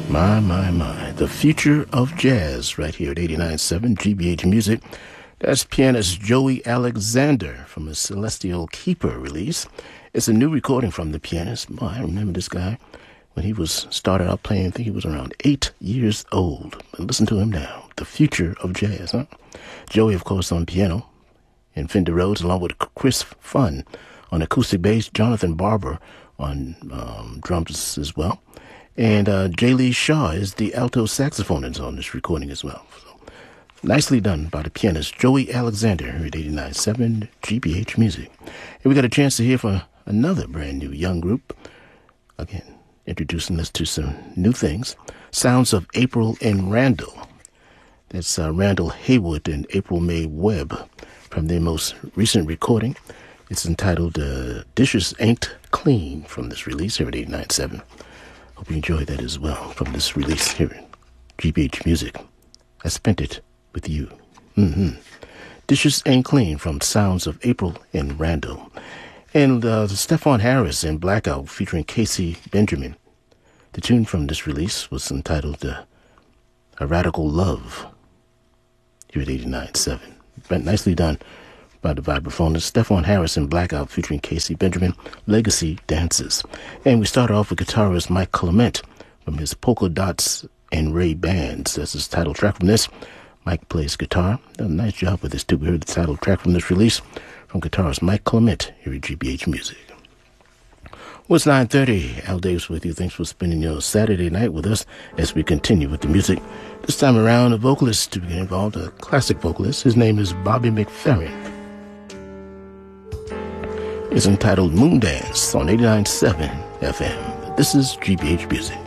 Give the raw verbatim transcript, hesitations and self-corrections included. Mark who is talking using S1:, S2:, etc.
S1: My, my, my. The future of jazz right here at eighty-nine point seven G B H Music. That's pianist Joey Alexander from his Celestial Keeper release. It's a new recording from the pianist. Boy, I remember this guy when he was started out playing. I think he was around eight years old. And listen to him now. The future of jazz, huh? Joey, of course, on piano and Fender Rhodes, along with Chris Funn on acoustic bass, Jonathan Barber on um, drums as well. And uh, J. Lee Shaw is the alto saxophonist on this recording as well. So, nicely done by the pianist Joey Alexander here at eighty-nine point seven G B H Music. And we got a chance to hear from another brand new young group. Again, introducing us to some new things. Sounds of April and Randall. That's uh, Randall Haywood and April May Webb from their most recent recording. It's entitled uh, Dishes Ain't Clean from this release here at eighty-nine point seven. Hope you enjoyed that as well from this release here in G B H Music. I spent it with you. Mm-hmm. Dishes Ain't Clean from Sounds of April and Randall. And uh, Stephon Harris and Blackout featuring Casey Benjamin. The tune from this release was entitled uh, A Radical Love here at eighty-nine point seven. Nicely done by the vibraphonist Stephon Harris and Blackout featuring Casey Benjamin, Legacy Dances. And we start off with guitarist Mike Clement from his Polka Dots and Ray Bands. That's his title track from this. Mike plays guitar. Done a nice job with this too. We heard the title track from this release from guitarist Mike Clement here at G B H Music. Well, it's nine thirty. Al Davis with you. Thanks for spending your Saturday night with us as we continue with the music. This time around, a vocalist to get involved, a classic vocalist. His name is Bobby McFerrin. It's entitled Moondance on eighty-nine point seven F M. This is G B H Music.